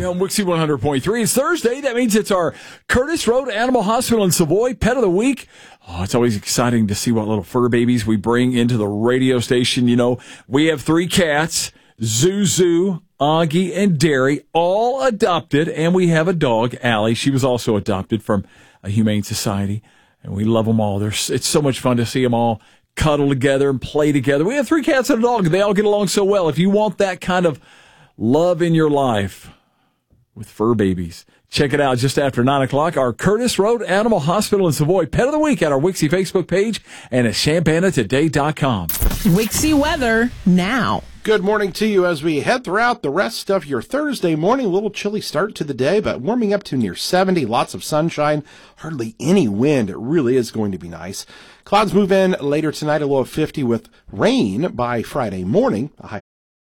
on Wixie 100.3. It's Thursday. That means it's our Curtis Road Animal Hospital in Savoy Pet of the Week. Oh, it's always exciting to see what little fur babies we bring into the radio station. You know, we have 3 cats, Zuzu, Augie, and Derry, all adopted. And we have a dog, Allie. She was also adopted from a humane society. And we love them all. It's so much fun to see them all cuddle together and play together. We have 3 cats and a dog. They all get along so well. If you want that kind of love in your life with fur babies, check it out just after 9 o'clock. Our Curtis Road Animal Hospital in Savoy Pet of the Week at our Wixie Facebook page and at ChampanaToday.com. Wixie weather now. Good morning to you as we head throughout the rest of your Thursday morning. A little chilly start to the day, but warming up to near 70. Lots of sunshine, hardly any wind. It really is going to be nice. Clouds move in later tonight, a low of 50 with rain by Friday morning. A high